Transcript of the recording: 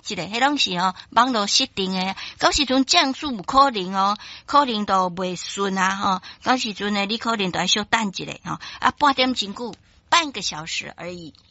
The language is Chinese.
即个，迄拢是网络设定诶。到时阵降速可能可能都袂顺啊到时阵呢，你可能都要稍等一下半点钟久，半个小时而已。